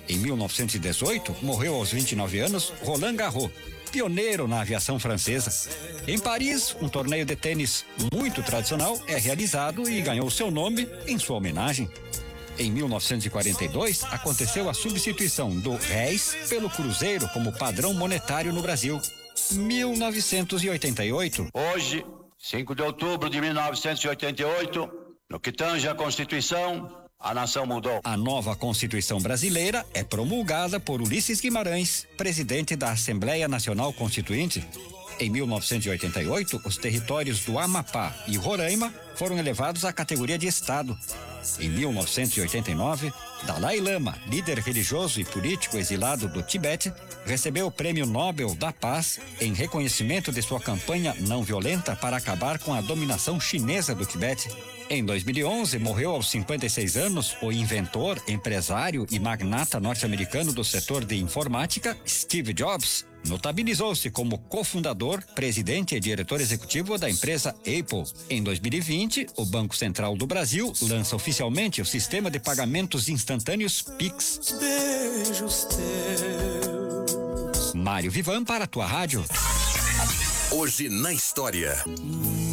Em 1918, morreu aos 29 anos Roland Garros, pioneiro na aviação francesa. Em Paris, um torneio de tênis muito tradicional é realizado e ganhou seu nome em sua homenagem. Em 1942, aconteceu a substituição do réis pelo cruzeiro como padrão monetário no Brasil. 1988. Hoje, 5 de outubro de 1988, no que tange à Constituição, a nação mudou. A nova Constituição brasileira é promulgada por Ulisses Guimarães, presidente da Assembleia Nacional Constituinte. Em 1988, os territórios do Amapá e Roraima foram elevados à categoria de Estado. Em 1989, Dalai Lama, líder religioso e político exilado do Tibete, recebeu o Prêmio Nobel da Paz em reconhecimento de sua campanha não violenta para acabar com a dominação chinesa do Tibete. Em 2011, morreu aos 56 anos o inventor, empresário e magnata norte-americano do setor de informática, Steve Jobs. Notabilizou-se como cofundador, presidente e diretor executivo da empresa Apple. Em 2020, o Banco Central do Brasil lança oficialmente o sistema de pagamentos instantâneos Pix. Beijos teus. Mário Vivan para a tua rádio. Hoje na história.